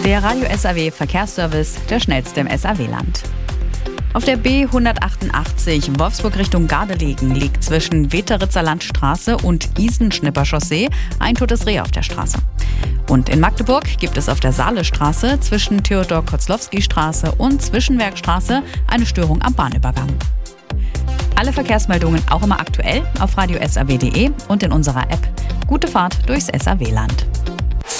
Der Radio SAW Verkehrsservice, der schnellste im SAW-Land. Auf der B188 Wolfsburg Richtung Gardelegen liegt zwischen Weteritzer Landstraße und Isenschnipper-Chaussee ein totes Reh auf der Straße. Und in Magdeburg gibt es auf der Saalestraße zwischen Theodor-Kozlowski-Straße und Zwischenwerkstraße eine Störung am Bahnübergang. Alle Verkehrsmeldungen auch immer aktuell auf radiosaw.de und in unserer App. Gute Fahrt durchs SAW-Land.